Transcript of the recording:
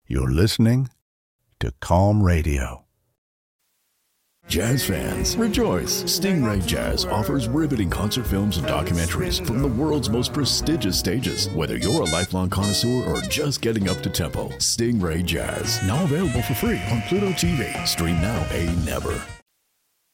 You're listening to Calm Radio. Jazz fans, rejoice! Stingray Jazz offers riveting concert films and documentaries from the world's most prestigious stages. Whether you're a lifelong connoisseur or just getting up to tempo, Stingray Jazz, now available for free on Pluto TV. Stream now, pay never.